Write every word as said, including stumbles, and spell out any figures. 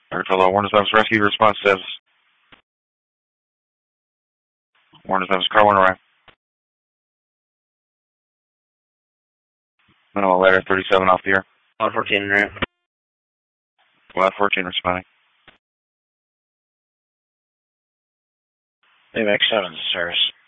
Hello, Warner's Office Rescue Response status. Warner's Office car one arrived. Minimal ladder thirty-seven off the air. one fourteen en route. one fourteen responding. A M X seven service.